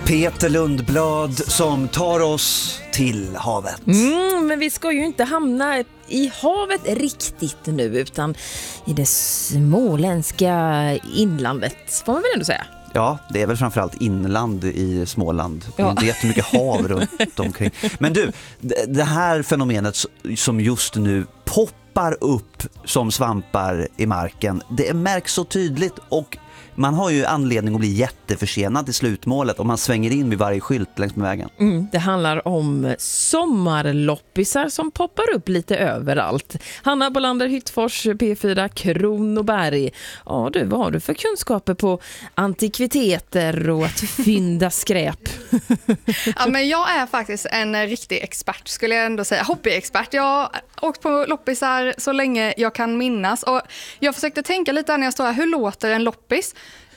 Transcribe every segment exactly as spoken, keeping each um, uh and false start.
Peter Lundblad som tar oss till havet. Mm, men vi ska ju inte hamna i havet riktigt nu, utan i det småländska inlandet, får man väl ändå säga. Ja, det är väl framförallt inland i Småland. Det är Ja. inte jättemycket hav runt omkring. Men du, det här fenomenet som just nu poppar upp som svampar i marken, det märks så tydligt, och man har ju anledning att bli jätteförsenad i slutmålet om man svänger in vid varje skylt längs med vägen. Mm, det handlar om sommarloppisar som poppar upp lite överallt. Hanna Bolander Hyttfors, P fyra Kronoberg. Ja du, vad har du för kunskaper på antikviteter och att fynda skräp? Ja, men jag är faktiskt en riktig expert, skulle jag ändå säga. Hobbyexpert. Jag har åkt på loppisar så länge jag kan minnas. Och jag försökte tänka lite när jag står här, hur låter en loppis?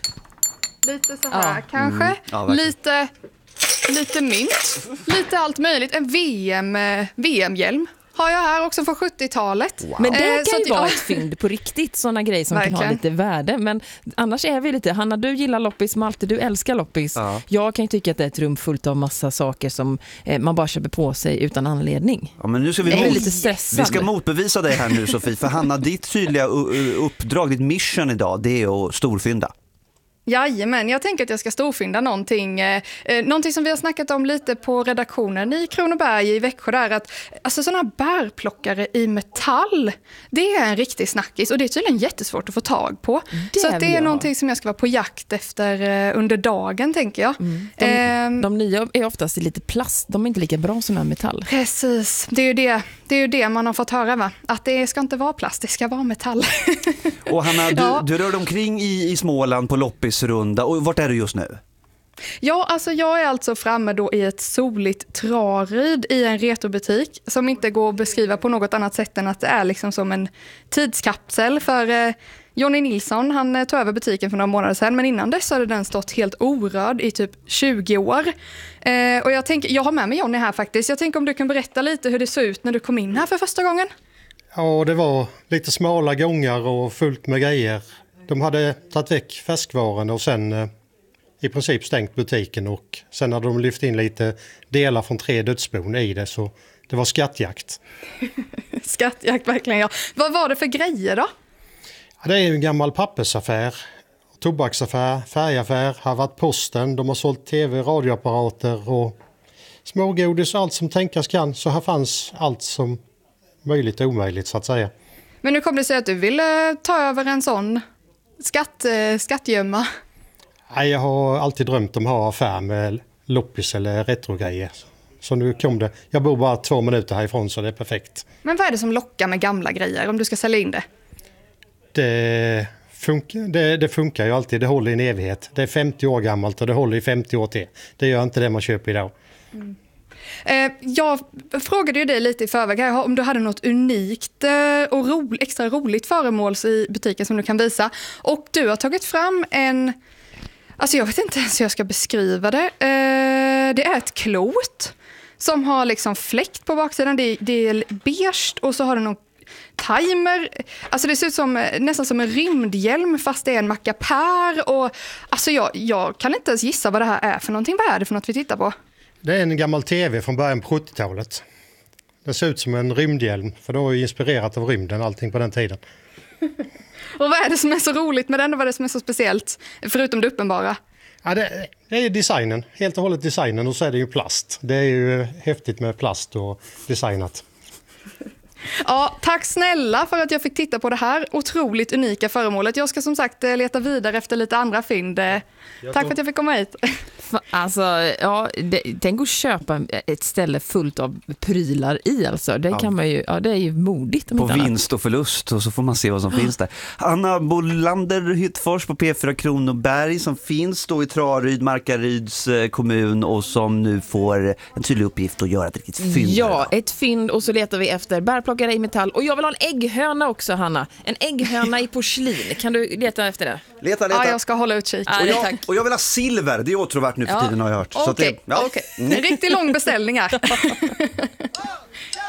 Lite så här Ja. kanske. Mm. Ja, lite, lite mynt. Lite allt möjligt. En V M, V M-hjälm har jag här också från sjuttiotalet. Wow. Men det Eh, kan så ju att vara jag- ett fynd på riktigt, sådana grejer som kan ha Verkligen. lite värde. Men annars är vi lite, Hanna, du gillar loppis, Malte, du älskar loppis. Ja. Jag kan ju tycka att det är ett rum fullt av massa saker som eh, man bara köper på sig utan anledning. Ja, men nu ska vi, Jag är mot- lite stressad. vi ska motbevisa dig här nu, Sofie. För Hanna, ditt tydliga u- u- uppdrag, ditt mission idag, det är att storfynda. Jajamän, jag tänker att jag ska storfynda någonting. Eh, någonting som vi har snackat om lite på redaktionen i Kronoberg i Växjö där, att alltså sådana bärplockare i metall, det är en riktig snackis och det är tydligen jättesvårt att få tag på. Det så att det vill är jag någonting ha. som jag ska vara på jakt efter eh, under dagen, tänker jag. Mm. De, Ehm, de nya är oftast i lite plast, de är inte lika bra som en metall. Precis, det är, ju det, det är ju det man har fått höra, va? Att det ska inte vara plast, det ska vara metall. Och Hanna, du, Ja. du rör dig omkring i, i Småland på loppisrunda. Och vart är du just nu? Ja, alltså jag är alltså framme då i ett soligt Traryd i en retrobutik som inte går att beskriva på något annat sätt än att det är liksom som en tidskapsel för eh, Johnny Nilsson. Han eh, tog över butiken för några månader sedan, men innan dess hade den stått helt orörd i typ tjugo år. Eh, och jag tänker, jag har med mig Johnny här faktiskt. Jag tänker om du kan berätta lite hur det såg ut när du kom in här för första gången. Ja, det var lite smala gångar och fullt med grejer. De hade tagit väck färskvaran och sen eh, i princip stängt butiken, och sen hade de lyft in lite delar från tre dödsbon i det, så det var skattjakt. Skattjakt verkligen, ja. Vad var det för grejer då? Ja, det är ju en gammal pappersaffär, tobaksaffär, färgaffär, har varit posten, de har sålt tv, radioapparater och smågodis och allt som tänkas kan, så här fanns allt som möjligt och omöjligt så att säga. Men nu kom det sig att du ville ta över en sån skatt, eh, skattgömma. Nej, jag har alltid drömt om att ha affär med loppis eller retrogrejer. Så nu kom det. Jag bor bara två minuter härifrån, så det är perfekt. Men vad är det som lockar med gamla grejer om du ska sälja in det? Det funkar, det, det funkar ju alltid. Det håller i en evighet. Det är femtio år gammalt och det håller i femtio år till. Det gör inte det man köper idag. Mm. Eh, jag frågade ju dig lite i förväg här, om du hade något unikt eh, och ro, extra roligt föremål i butiken som du kan visa. Och du har tagit fram en... Alltså jag vet inte ens hur jag ska beskriva det. Eh, det är ett klot som har liksom fläkt på baksidan. Det är, det är beige och så har det någon timer. Alltså det ser ut som nästan som en rymdhjälm fast det är en mackapär. Och alltså jag, jag kan inte ens gissa vad det här är för någonting. Vad är det för något vi tittar på? Det är en gammal tv från början på sjuttiotalet. Det ser ut som en rymdhjälm, för det var ju inspirerat av rymden allting på den tiden. Och vad är det som är så roligt med den och vad är det som är så speciellt? Förutom det uppenbara. Ja, det, det är designen, helt och hållet designen, och så är det ju plast. Det är ju häftigt med plast och designat. Ja, tack snälla för att jag fick titta på det här otroligt unika föremålet. Jag ska som sagt leta vidare efter lite andra fynd. Tack för att jag fick komma hit. Alltså, ja, det, tänk att köpa ett ställe fullt av prylar i, alltså. Det, Ja. kan man ju, ja, det är ju modigt. om På inte annat. vinst och förlust, och så får man se vad som finns där. Hanna Bolander Hyttfors på P fyra Kronoberg, som finns då i Traryd, Markaryds eh, kommun, och som nu får en tydlig uppgift att göra ett riktigt fynd. Ja, ett fynd, och så letar vi efter bärplockare i metall. Och jag vill ha en ägghöna också, Hanna. En ägghöna i porslin. Kan du leta efter det? Leta, leta. Ja, jag ska hålla utkik. Ja, och, det, jag, tack. och jag vill ha silver, det är åtråvärt nu för Ja. tiden har jag hört. Så att Okej, det, ja. okej. En riktigt lång beställning här.